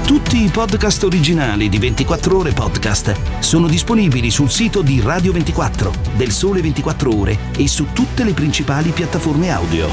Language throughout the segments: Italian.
Tutti i podcast originali di 24 Ore Podcast sono disponibili sul sito di Radio 24, del Sole 24 Ore e su tutte le principali piattaforme audio.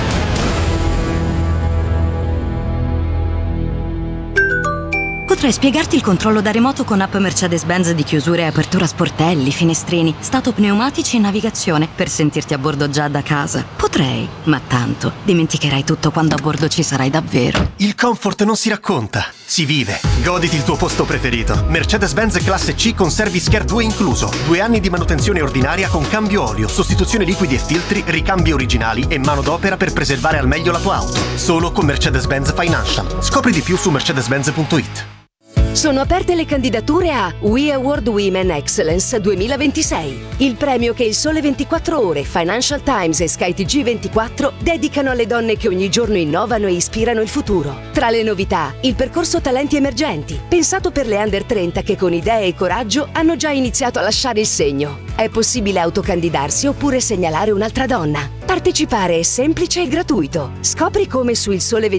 Potrei spiegarti il controllo da remoto con app Mercedes-Benz di chiusura e apertura sportelli, finestrini, stato pneumatici e navigazione per sentirti a bordo già da casa. Potrei, ma tanto dimenticherai tutto quando a bordo ci sarai davvero. Il comfort non si racconta, si vive. Goditi il tuo posto preferito. Mercedes-Benz classe C con Service Care 2 incluso. 2 anni di manutenzione ordinaria con cambio olio, sostituzione liquidi e filtri, ricambi originali e manodopera per preservare al meglio la tua auto. Solo con Mercedes-Benz Financial. Scopri di più su mercedes-benz.it. Sono aperte le candidature a We Award Women Excellence 2026, il premio che il Sole 24 Ore, Financial Times e SkyTG24 dedicano alle donne che ogni giorno innovano e ispirano il futuro. Tra le novità, il percorso Talenti Emergenti, pensato per le under 30 che con idee e coraggio hanno già iniziato a lasciare il segno. È possibile autocandidarsi oppure segnalare un'altra donna. Partecipare è semplice e gratuito. Scopri come su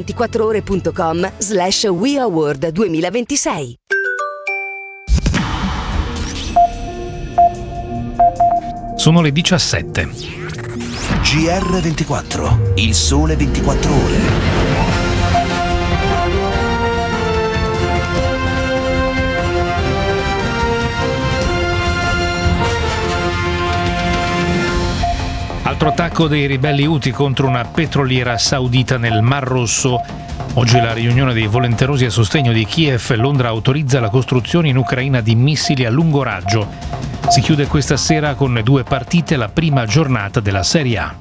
ilsole24ore.com/WeAward 2026. Sono le 17. GR24, il Sole 24 Ore. Altro attacco dei ribelli Houthi contro una petroliera saudita nel Mar Rosso. Oggi la riunione dei volenterosi a sostegno di Kiev. Londra autorizza la costruzione in Ucraina di missili a lungo raggio. Si chiude questa sera con 2 partite la prima giornata della Serie A.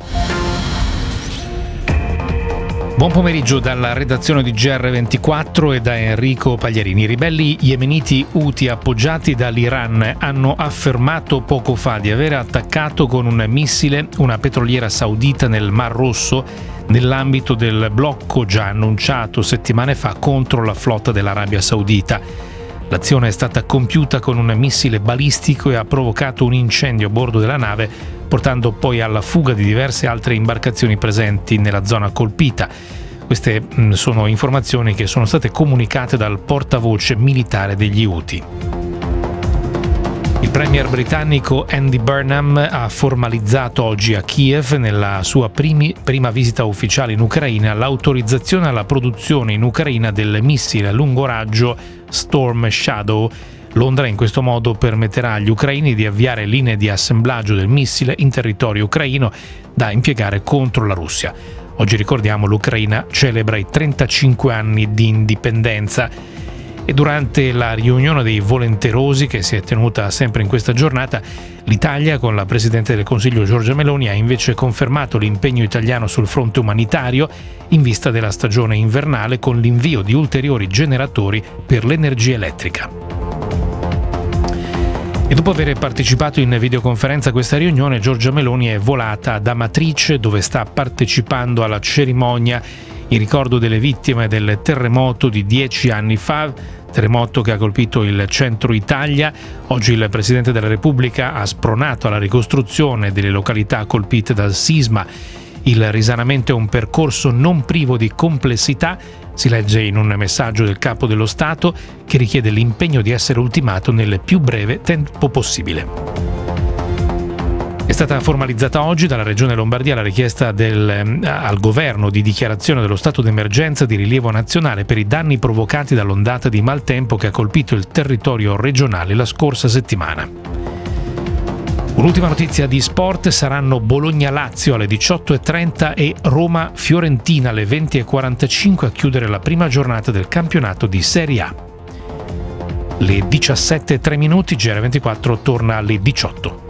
Buon pomeriggio dalla redazione di GR24 e da Enrico Pagliarini. I ribelli yemeniti Houthi appoggiati dall'Iran hanno affermato poco fa di aver attaccato con un missile una petroliera saudita nel Mar Rosso nell'ambito del blocco già annunciato settimane fa contro la flotta dell'Arabia Saudita. L'azione è stata compiuta con un missile balistico e ha provocato un incendio a bordo della nave, portando poi alla fuga di diverse altre imbarcazioni presenti nella zona colpita. Queste sono informazioni che sono state comunicate dal portavoce militare degli Houthi. Il premier britannico Andy Burnham ha formalizzato oggi a Kiev, nella sua prima visita ufficiale in Ucraina, l'autorizzazione alla produzione in Ucraina del missile a lungo raggio Storm Shadow. Londra in questo modo permetterà agli ucraini di avviare linee di assemblaggio del missile in territorio ucraino da impiegare contro la Russia. Oggi, ricordiamo, l'Ucraina celebra i 35 anni di indipendenza. E durante la riunione dei volenterosi che si è tenuta sempre in questa giornata, l'Italia, con la Presidente del Consiglio Giorgia Meloni, ha invece confermato l'impegno italiano sul fronte umanitario in vista della stagione invernale, con l'invio di ulteriori generatori per l'energia elettrica. E dopo aver partecipato in videoconferenza a questa riunione, Giorgia Meloni è volata ad Amatrice, dove sta partecipando alla cerimonia in ricordo delle vittime del terremoto di 10 anni fa, terremoto che ha colpito il centro Italia. Oggi il Presidente della Repubblica ha spronato alla ricostruzione delle località colpite dal sisma. Il risanamento è un percorso non privo di complessità, si legge in un messaggio del Capo dello Stato, che richiede l'impegno di essere ultimato nel più breve tempo possibile. È stata formalizzata oggi dalla Regione Lombardia la richiesta al governo di dichiarazione dello stato d'emergenza di rilievo nazionale per i danni provocati dall'ondata di maltempo che ha colpito il territorio regionale la scorsa settimana. Un'ultima notizia di sport: saranno Bologna-Lazio alle 18:30 e Roma-Fiorentina alle 20:45 a chiudere la prima giornata del campionato di Serie A. Le 17:03, GR24 torna alle 18.